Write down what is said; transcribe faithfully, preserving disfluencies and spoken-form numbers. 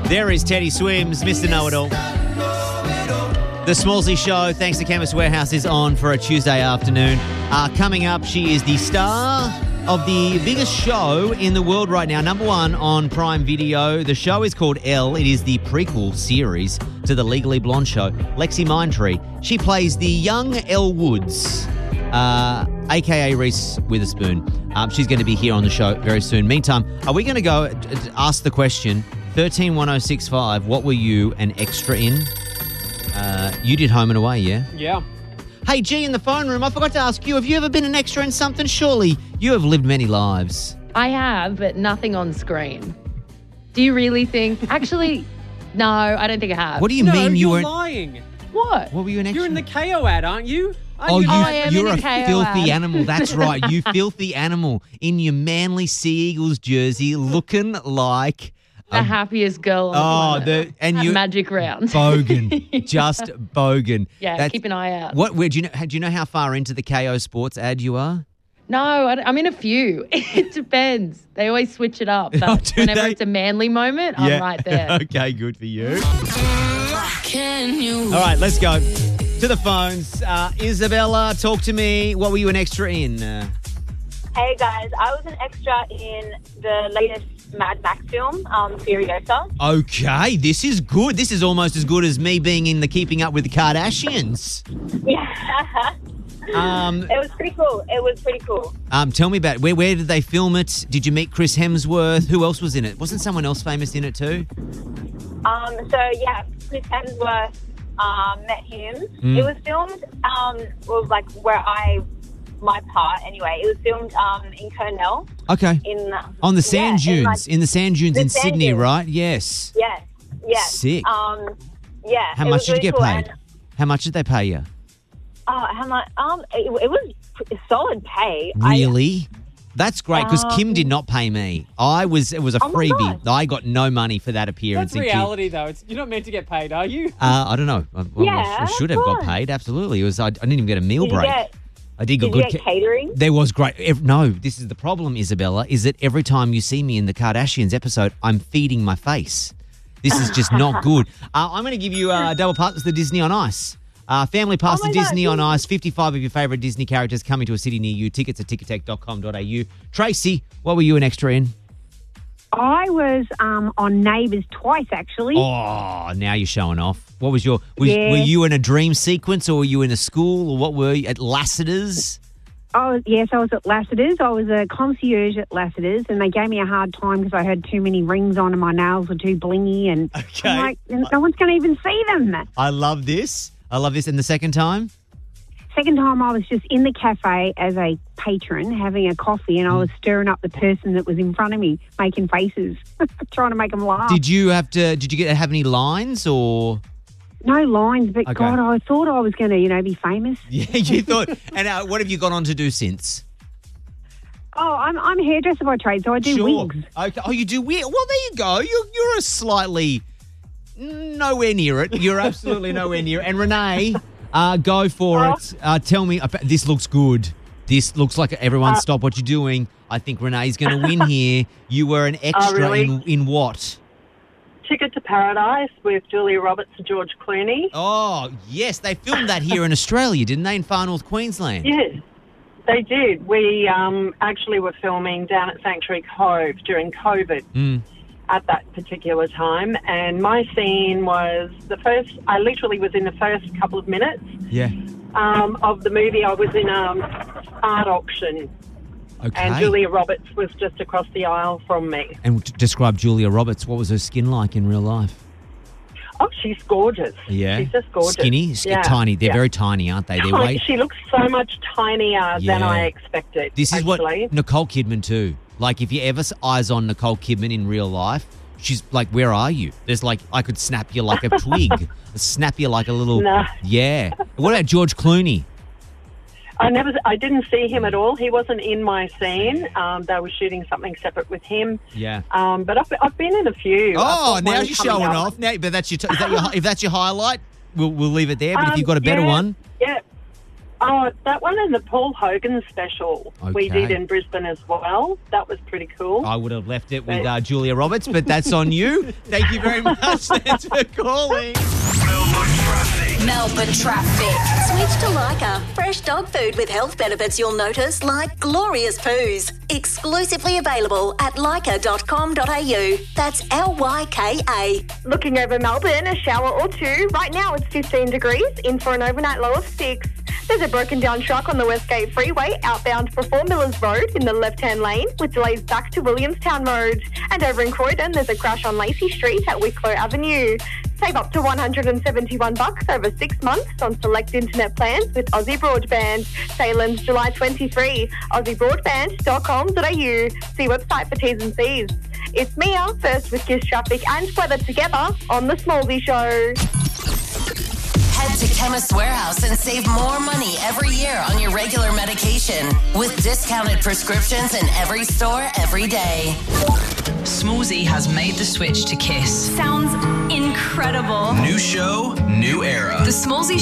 There is Teddy Swims, Mister Know-It-All. The Smallsy Show, thanks to Chemist Warehouse, is on for a Tuesday afternoon. Uh, coming up, she is the star of the biggest show in the world right now, number one on Prime Video. The show is called Elle. It is the prequel series to the Legally Blonde show. Lexi Mindtree. She plays the young Elle Woods, uh, a k a. Reese Witherspoon. Um, she's going to be here on the show very soon. Meantime, are we going to go uh, ask the question, thirteen one oh six five, what were you an extra in? Uh, you did Home and Away, yeah? Yeah. Hey, G, in the phone room, I forgot to ask you, have you ever been an extra in something? Surely you have lived many lives. I have, but nothing on screen. Do you really think? Actually, no, I don't think I have. What do you no, mean you you're were... lying. What? What were you an extra? You're in the K O ad, aren't you? Aren't Oh, you, I am you're in a the K O filthy ad. animal. That's right. You filthy animal in your Manly Sea Eagles jersey looking like... The happiest girl on the Oh, planet. the and At you magic round. bogan, just bogan. Yeah, That's- keep an eye out. What? Where do you know? Do you know how far into the K O Sports ad you are? No, I, I'm in a few. It depends. They always switch it up. Oh, But do whenever they? it's a manly moment, I'm right there. Okay, good for you. All right, let's go to the phones. Uh, Isabella, talk to me. What were you an extra in? Uh, Hey guys, I was an extra in the latest Mad Max film, um, Furiosa. okay, this is good. This is almost as good as me being in the Keeping Up with the Kardashians. Yeah, Um, it was pretty cool. It was pretty cool. um, tell me about it. Where, where did they film it? Did you meet Chris Hemsworth? Who else was in it? Wasn't someone else famous in it too? Um, so yeah, Chris Hemsworth um, met him. Mm. It was filmed, um, well, like where I, my part anyway. It was filmed um, in Cornell. Okay. In uh, On the sand yeah, in, dunes, like, in the sand dunes the in sand Sydney, dunes. right? Yes. Yes, yes. Sick. Um, yeah. How it much was did you really get cool. paid? And, How much did they pay you? oh, how much? Um, it, it was a solid pay. I- Really? That's great because Kim Um, did not pay me. I was it was a Oh my freebie. God. I got no money for that appearance. That's in Q- reality, though. It's, you're not meant to get paid, are you? Uh, I don't know. I, well, Yeah, I should have of got course. paid. Absolutely. It was. I, I didn't even get a meal Did you break. get, I did get did you good. get ca- catering? There was great. ev- No, this is the problem, Isabella. Is that every time you see me in the Kardashians episode, I'm feeding my face. This is just not good. Uh, I'm going to give you a double pass to the Disney on Ice. Uh, family pass Oh to my God, Disney on yes. Ice. fifty-five of your favourite Disney characters coming to a city near you. Tickets at ticketek dot com dot a u. Tracy, what were you an extra in? I was um, on Neighbours twice, actually. Oh, now you're showing off. What was your? Was, Yeah. Were you in a dream sequence, or were you in a school, or what were you at Lassiter's? I was, yes, I was at Lassiter's. I was a concierge at Lassiter's, and they gave me a hard time because I had too many rings on and my nails were too blingy. And Okay. I'm like, no one's going to even see them. I love this. I love this. And the second time? Second time, I was just in the cafe as a patron having a coffee, and I was stirring up the person that was in front of me, making faces, trying to make them laugh. Did you have to? Did you get have any lines or? No lines, but Okay. God, I thought I was going to, you know, be famous. Yeah, you thought. And uh, what have you gone on to do since? Oh, I'm I'm a hairdresser by trade, so I do wigs. Okay. Oh, you do wig. Well, there you go. You're you're a slightly nowhere near it. You're absolutely nowhere near it. And Renee, uh, go for it. Uh, tell me. about- This looks good. This looks like everyone stop what you're doing. I think Renee's going to win here. You were an extra really? in in what? Ticket to Paradise with Julia Roberts and George Clooney. Oh, yes. They filmed that here in Australia, didn't they, in Far North Queensland? Yes, they did. We um, actually were filming down at Sanctuary Cove during COVID Mm. at that particular time. And my scene was the first, I literally was in the first couple of minutes Yeah. um, of the movie. I was in um, art auction. Okay. And Julia Roberts was just across the aisle from me. And t- describe Julia Roberts. What was her skin like in real life? Oh, she's gorgeous. Yeah. She's just gorgeous. Skinny? Sk- Yeah, Tiny. They're yeah. very tiny, aren't they? They're Tiny. way- She looks so much tinier than Yeah. I expected. This is actually. what Nicole Kidman too. Like if you ever s- eyes on Nicole Kidman in real life, she's like, where are you? There's like, I could snap you like a twig. Snap you like a little... No. Yeah. What about George Clooney? I never, I didn't see him at all. He wasn't in my scene. Um, they were shooting something separate with him. Yeah. Um, but I've, I've been in a few. Oh, I've got now one you're coming showing up. off. Now, but that's your, t- is that your, if that's your highlight, we'll, we'll leave it there. But if Um, you've got a better yeah, one... Yeah. Oh, that one and the Paul Hogan special we Okay. did in Brisbane as well. That was pretty cool. I would have left it with uh, Julia Roberts, but that's on you. Thank you very much. Thanks for calling. Melbourne traffic. Melbourne traffic. Switch to Leica. Fresh dog food with health benefits you'll notice, like glorious poos. Exclusively available at leica dot com dot a u. That's L Y K A. Looking over Melbourne, a shower or two. Right now it's fifteen degrees, in for an overnight low of six. There's a broken down truck on the Westgate Freeway outbound for Four Millers Road in the left-hand lane with delays back to Williamstown Road. And over in Croydon, there's a crash on Lacey Street at Wicklow Avenue. Save up to one hundred seventy-one bucks over six months on select internet plans with Aussie Broadband. Sale ends July twenty-third. aussie broadband dot com dot a u. See website for T's and C's. It's Mia, first with Kiss Traffic and weather together on The Smallsy Show. Head to Chemist Warehouse and save more money every year on your regular medication with discounted prescriptions in every store every day. Smallsy has made the switch to Kiss. Sounds incredible. New show, new era. The Smallsy